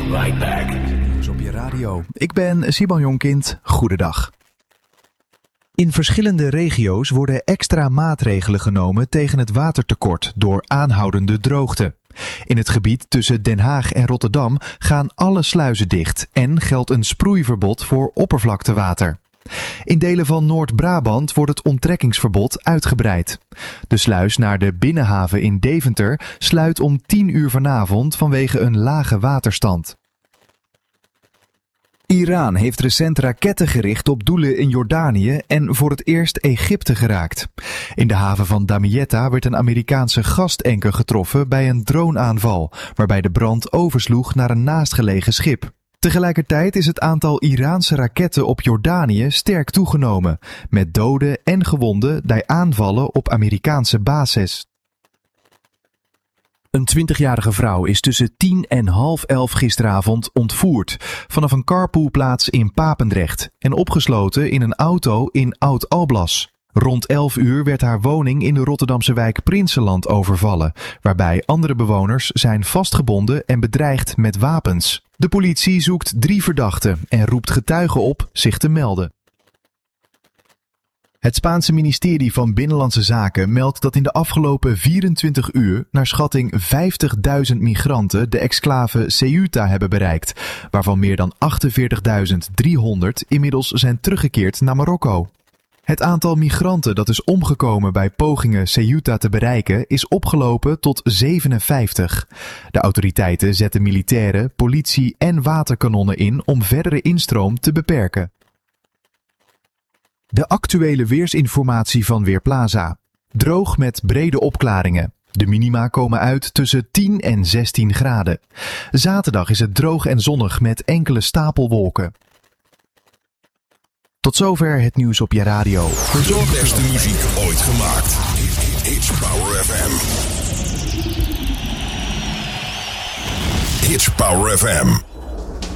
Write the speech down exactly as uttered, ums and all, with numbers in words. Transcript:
right back. Nieuws op je radio. Ik ben Simon Jonkind. Goedendag. In verschillende regio's worden extra maatregelen genomen tegen het watertekort door aanhoudende droogte. In het gebied tussen Den Haag en Rotterdam gaan alle sluizen dicht en geldt een sproeiverbod voor oppervlaktewater. In delen van Noord-Brabant wordt het onttrekkingsverbod uitgebreid. De sluis naar de binnenhaven in Deventer sluit om tien uur vanavond vanwege een lage waterstand. Iran heeft recent raketten gericht op doelen in Jordanië en voor het eerst Egypte geraakt. In de haven van Damietta werd een Amerikaanse gastanker getroffen bij een droneaanval, waarbij de brand oversloeg naar een naastgelegen schip. Tegelijkertijd is het aantal Iraanse raketten op Jordanië sterk toegenomen, met doden en gewonden bij aanvallen op Amerikaanse bases. Een twintigjarige vrouw is tussen tien en half elf gisteravond ontvoerd vanaf een carpoolplaats in Papendrecht en opgesloten in een auto in Oud-Alblas. Rond elf uur werd haar woning in de Rotterdamse wijk Prinsenland overvallen, waarbij andere bewoners zijn vastgebonden en bedreigd met wapens. De politie zoekt drie verdachten en roept getuigen op zich te melden. Het Spaanse ministerie van Binnenlandse Zaken meldt dat in de afgelopen vierentwintig uur naar schatting vijftigduizend migranten de exclave Ceuta hebben bereikt, waarvan meer dan achtenveertigduizend driehonderd inmiddels zijn teruggekeerd naar Marokko. Het aantal migranten dat is omgekomen bij pogingen Ceuta te bereiken is opgelopen tot zevenenvijftig. De autoriteiten zetten militairen, politie en waterkanonnen in om verdere instroom te beperken. De actuele weersinformatie van Weerplaza. Droog met brede opklaringen. De minima komen uit tussen tien en zestien graden. Zaterdag is het droog en zonnig met enkele stapelwolken. Tot zover het nieuws op je radio. De beste muziek ooit gemaakt. Hits Power F M. Hits Power F M.